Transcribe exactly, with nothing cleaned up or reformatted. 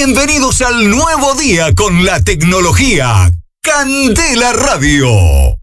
Bienvenidos al nuevo día con la tecnología. Candela Radio.